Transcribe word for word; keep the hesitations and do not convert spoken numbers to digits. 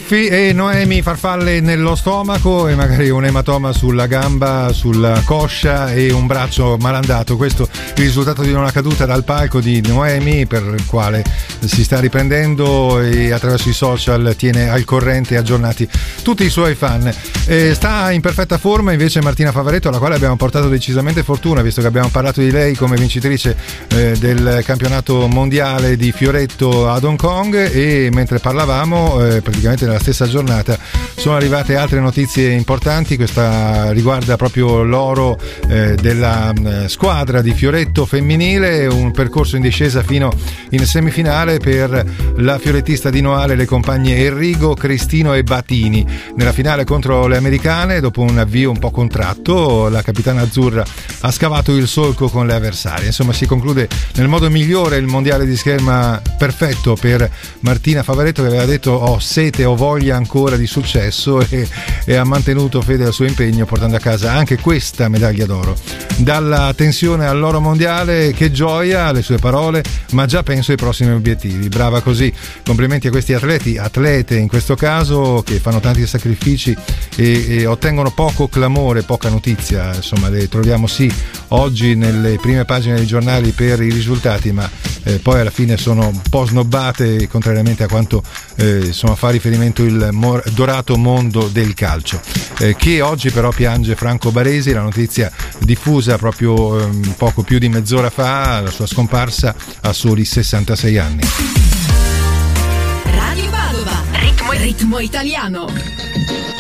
Schiaffi e Noemi farfalle nello stomaco e magari un ematoma sulla gamba, sulla coscia e un braccio malandato. Questo è il risultato di una caduta dal palco di Noemi, per il quale si sta riprendendo e attraverso i social tiene al corrente e aggiornati tutti i suoi fan. E sta in perfetta forma invece Martina Favaretto, alla quale abbiamo portato decisamente fortuna, visto che abbiamo parlato di lei come vincitrice eh, del campionato mondiale di fioretto ad Hong Kong, e mentre parlavamo eh, praticamente nella stessa giornata sono arrivate altre notizie importanti. Questa riguarda proprio l'oro eh, della eh, squadra di fioretto femminile, un percorso in discesa fino in semifinale per la fiorettista di Noale, le compagne Enrico, Cristino e Batini. Nella finale contro le americane, dopo un avvio un po' contratto, la capitana azzurra ha scavato il solco con le avversarie. Insomma, si conclude nel modo migliore il mondiale di scherma, perfetto per Martina Favaretto, che aveva detto ho sete, ho voglia ancora di successo, e, e ha mantenuto fede al suo impegno, portando a casa anche questa medaglia d'oro. Dalla tensione all'oro mondiale, che gioia, le sue parole, ma già penso ai prossimi obiettivi. Brava così, complimenti a questi atleti, atlete in questo caso, che fanno tanti sacrifici e, e ottengono poco clamore, poca notizia. Insomma, le troviamo sì oggi nelle prime pagine dei giornali per i risultati, ma eh, poi alla fine sono un po' snobbate, contrariamente a quanto eh, insomma fa riferimento il mor- dorato mondo del calcio, eh, che oggi però piange Franco Baresi. La notizia diffusa proprio eh, poco più di mezz'ora fa, la sua scomparsa a soli sessantasei anni. Radio Padova, ritmo, ritmo italiano.